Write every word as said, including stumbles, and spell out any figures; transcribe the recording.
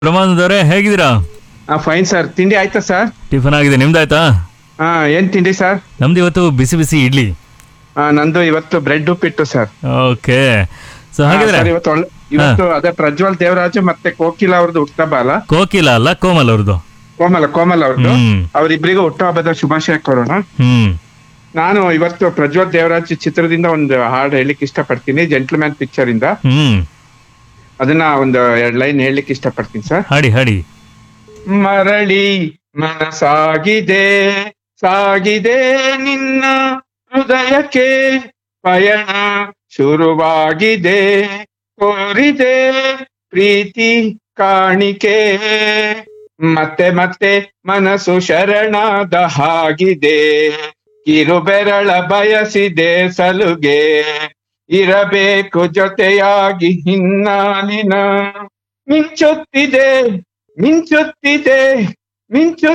ಪ್ರಮಾಣದವರೇ ಹೇಗಿದ್ದೀರಾ? Fine sir. ತಿಂಡಿ ಆಯ್ತಾ ಸರ್? ಟಿಫನ್ ಆಗಿದೆ, ನಿಮ್ದಾಯ್ತಾ? ಹಾ, ಏನ್ ತಿಂಡಿ ಸರ್? ನಮ್ದು ಇವತ್ತು ಬಿಸಿ ಬಿಸಿ ಇಡ್ಲಿ. ಆ, ನಂದು ಇವತ್ತು ಬ್ರೆಡ್ ಉಪ್ಪಿಟ್ಟು ಸರ್. ಓಕೆ. ಸೊ ಹಾ, ಹಾಗಿದ್ರೆ ಸರ್, ಇವತ್ತು ಒಳ್ಳೆ ಇವತ್ತು ಅದೇ ಪ್ರಜ್ವಲ್ ದೇವರಾಜು ಮತ್ತೆ ಕೋಕಿಲ ಅವ್ರದ್ದು ಹುಟ್ಟಹಬ್ಬ ಅಲ್ಲ? ಕೋಕಿಲ ಅಲ್ಲ, ಕೋಮಲ್ ಅವ್ರದ್ದು. ಕೋಮಲ ಕೋಮಲ್ ಅವ್ರದ್ದು. ಹ್ಮ್ ಅವರಿಬ್ಬರಿಗೂ ಹುಟ್ಟಹಬ್ಬದ ಶುಭಾಶಯ ಕೋರೋಣ. ಹ್ಮ್ ನಾನು ಇವತ್ತು ಪ್ರಜ್ವಲ್ ದೇವರಾಜ್ ಚಿತ್ರದಿಂದ ಒಂದು ಹಾಡು ಹೇಳಲಿಕ್ಕೆ ಇಷ್ಟಪಡ್ತೀನಿ, ಜೆಂಟ್ಲ್ಮ್ಯಾನ್ ಪಿಕ್ಚರ್ ಇಂದ. ಹ್ಮ್ ಅದನ್ನ ಒಂದು ಎರಡ್ ಲೈನ್ ಹೇಳಲಿಕ್ಕೆ ಇಷ್ಟಪಡ್ತೀನಿ ಸರ್. ಹಾಡಿ ಹಾಡಿ. ಮರಳಿ ಮನಸಾಗಿದೆ, ಸಾಗಿದೆ ನಿನ್ನ ಹೃದಯಕ್ಕೆ, ಪಯಣ ಶುರುವಾಗಿದೆ, ಕೋರಿದೆ ಪ್ರೀತಿ ಕಾಣಿಕೆ, ಮತ್ತೆ ಮತ್ತೆ ಮನಸ್ಸು ಶರಣಾದ ಹಾಗಿದೆ, ಕಿರುಬೆರಳ ಬಯಸಿದೆ ಸಲುಗೆ, ಇರಬೇಕು ಜೊತೆಯಾಗಿ ಹಿನ್ನಾಲಿನ, ಮಿಂಚುತ್ತಿದೆ ಮಿಂಚುತ್ತಿದೆ ಮಿಂಚು